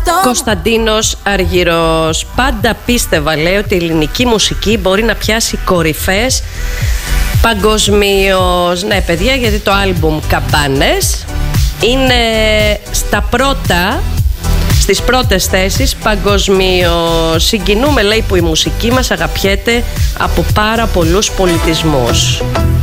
Κωνσταντίνος Αργυρός. Πάντα πίστευα, λέει, ότι η ελληνική μουσική μπορεί να πιάσει κορυφές παγκοσμίως. Ναι, παιδιά, γιατί το άλμπουμ Καμπάνες είναι στις πρώτες θέσεις παγκοσμίως. Συγκινούμε, λέει, που η μουσική μας αγαπιέται από πάρα πολλούς πολιτισμούς.